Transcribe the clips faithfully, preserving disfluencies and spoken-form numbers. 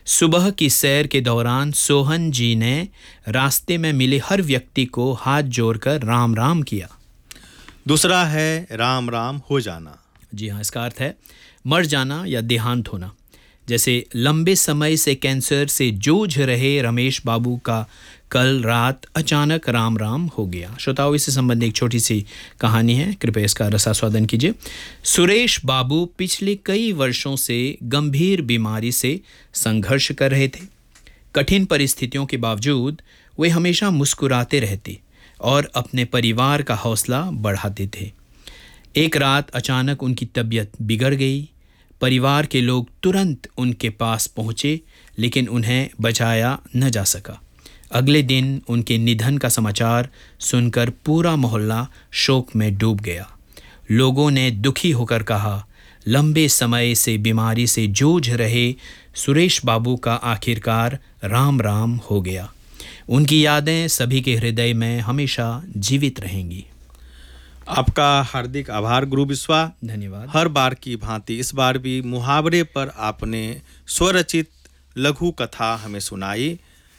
सुबह की सैर के दौरान सोहन जी ने रास्ते में मिले हर व्यक्ति को हाथ जोड़कर राम राम किया। दूसरा है राम राम हो जाना। जी हाँ, इसका अर्थ है मर जाना या देहांत होना। जैसे लंबे समय से कैंसर से जूझ रहे रमेश बाबू का कल रात अचानक राम राम हो गया। श्रोताओं, इससे संबंधित एक छोटी सी कहानी है, कृपया इसका रसास्वादन कीजिए। सुरेश बाबू पिछले कई वर्षों से गंभीर बीमारी से संघर्ष कर रहे थे। कठिन परिस्थितियों के बावजूद वे हमेशा मुस्कुराते रहते और अपने परिवार का हौसला बढ़ाते थे। एक रात अचानक उनकी तबीयत बिगड़ गई। परिवार के लोग तुरंत उनके पास पहुंचे, लेकिन उन्हें बचाया न जा सका। अगले दिन उनके निधन का समाचार सुनकर पूरा मोहल्ला शोक में डूब गया। लोगों ने दुखी होकर कहा, लंबे समय से बीमारी से जूझ रहे सुरेश बाबू का आखिरकार राम राम हो गया। उनकी यादें सभी के हृदय में हमेशा जीवित रहेंगी। आपका हार्दिक आभार गुरु बिस्वा। धन्यवाद। हर बार की भांति इस बार भी मुहावरे पर आपने स्वरचित लघु कथा हमें सुनाई।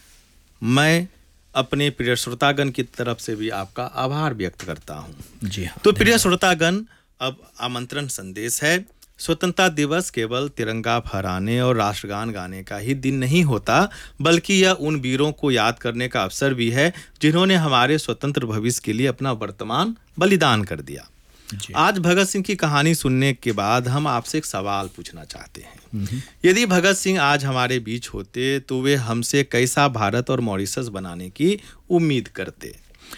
मैं अपने प्रिय श्रोतागण की तरफ से भी आपका आभार व्यक्त करता हूँ। जी हाँ। तो प्रिय श्रोतागण, अब आमंत्रण संदेश है। स्वतंत्रता दिवस केवल तिरंगा फहराने और राष्ट्रगान गाने का ही दिन नहीं होता, बल्कि यह उन वीरों को याद करने का अवसर भी है जिन्होंने हमारे स्वतंत्र भविष्य के लिए अपना वर्तमान बलिदान कर दिया। आज भगत सिंह की कहानी सुनने के बाद हम आपसे एक सवाल पूछना चाहते हैं। यदि भगत सिंह आज हमारे बीच होते तो वे हमसे कैसा भारत और मॉरिशस बनाने की उम्मीद करते?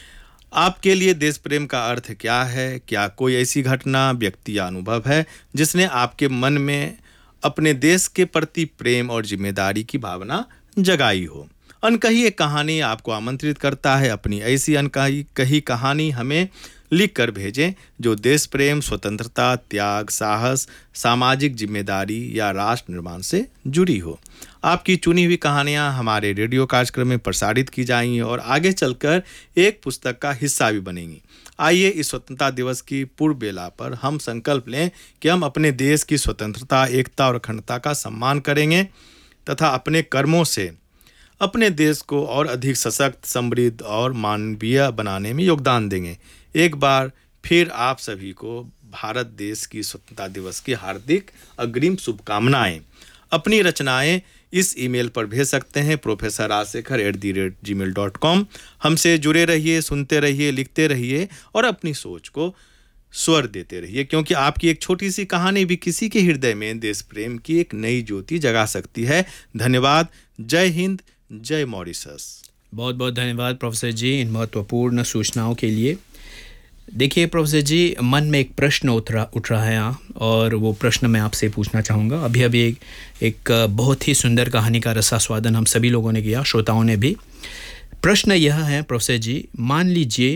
आपके लिए देश प्रेम का अर्थ क्या है? क्या कोई ऐसी घटना, व्यक्ति या अनुभव है जिसने आपके मन में अपने देश के प्रति प्रेम और जिम्मेदारी की भावना जगाई हो? अनकही एक कहानी आपको आमंत्रित करता है। अपनी ऐसी अनकही कही कहानी हमें लिख कर भेजें जो देश प्रेम, स्वतंत्रता, त्याग, साहस, सामाजिक जिम्मेदारी या राष्ट्र निर्माण से जुड़ी हो। आपकी चुनी हुई कहानियां हमारे रेडियो कार्यक्रम में प्रसारित की जाएंगी और आगे चलकर एक पुस्तक का हिस्सा भी बनेंगी। आइए इस स्वतंत्रता दिवस की पूर्व बेला पर हम संकल्प लें कि हम अपने देश की स्वतंत्रता, एकता और अखंडता का सम्मान करेंगे तथा अपने कर्मों से अपने देश को और अधिक सशक्त, समृद्ध और मानवीय बनाने में योगदान देंगे। एक बार फिर आप सभी को भारत देश की स्वतंत्रता दिवस की हार्दिक अग्रिम शुभकामनाएं। अपनी रचनाएं इस ईमेल पर भेज सकते हैं professor Rajshekhar at the rate ji mail dot com. हमसे जुड़े रहिए, सुनते रहिए, लिखते रहिए और अपनी सोच को स्वर देते रहिए, क्योंकि आपकी एक छोटी सी कहानी भी किसी के हृदय में देश प्रेम की एक नई ज्योति जगा सकती है। धन्यवाद। जय हिंद, जय मॉरिशस। बहुत बहुत धन्यवाद प्रोफेसर जी इन महत्वपूर्ण सूचनाओं के लिए। देखिए प्रोफेसर जी, मन में एक प्रश्न उठ रहा उठ रहा है और वो प्रश्न मैं आपसे पूछना चाहूँगा। अभी अभी एक, एक बहुत ही सुंदर कहानी का रसास्वादन हम सभी लोगों ने किया, श्रोताओं ने भी। प्रश्न यह है प्रोफेसर जी, मान लीजिए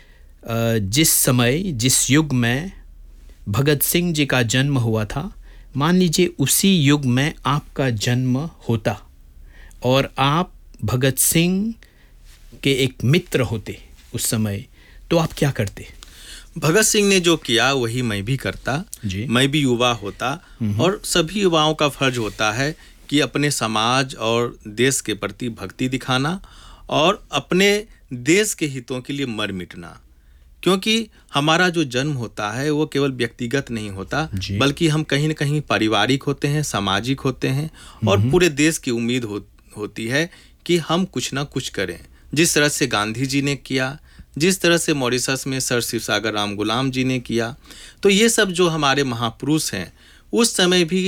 जिस समय, जिस युग में भगत सिंह जी का जन्म हुआ था, मान लीजिए उसी युग में आपका जन्म होता और आप भगत सिंह के एक मित्र होते उस समय, तो आप क्या करते? भगत सिंह ने जो किया वही मैं भी करता जी। मैं भी युवा होता और सभी युवाओं का फर्ज होता है कि अपने समाज और देश के प्रति भक्ति दिखाना और अपने देश के हितों के लिए मर मिटना। क्योंकि हमारा जो जन्म होता है वो केवल व्यक्तिगत नहीं होता, बल्कि हम कहीं न कहीं पारिवारिक होते हैं, सामाजिक होते हैं और पूरे देश की उम्मीद हो, होती है कि हम कुछ ना कुछ करें। जिस तरह से गांधी जी ने किया, जिस तरह से मॉरिशस में सर शिवसागर राम गुलाम जी ने किया, तो ये सब जो हमारे महापुरुष हैं, उस समय भी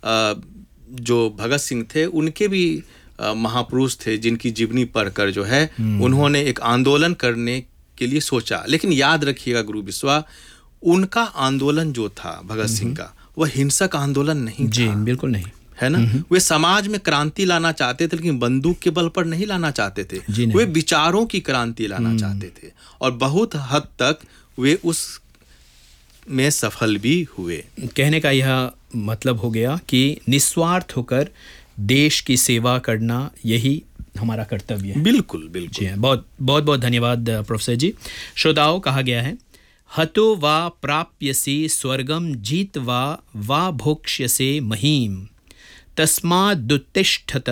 जो भगत सिंह थे उनके भी महापुरुष थे जिनकी जीवनी पढ़कर जो है उन्होंने एक आंदोलन करने के लिए सोचा। लेकिन याद रखिएगा गुरु बिस्वा, उनका आंदोलन जो था भगत सिंह का, वह हिंसक आंदोलन नहीं जी, था। बिल्कुल नहीं, है ना। वे समाज में क्रांति लाना चाहते थे, लेकिन बंदूक के बल पर नहीं लाना चाहते थे। वे विचारों की क्रांति लाना चाहते थे और बहुत हद तक वे उस में सफल भी हुए। कहने का यह मतलब हो गया कि निस्वार्थ होकर देश की सेवा करना यही हमारा कर्तव्य है। बिल्कुल बिल्कुल जी, बहुत बहुत बहुत धन्यवाद प्रोफेसर जी। श्रोताओं, कहा गया है, हतो वा प्राप्यसि स्वर्गम जीत्वा वा भोक्ष्यसे महीम तस्मादुत्तिष्ठत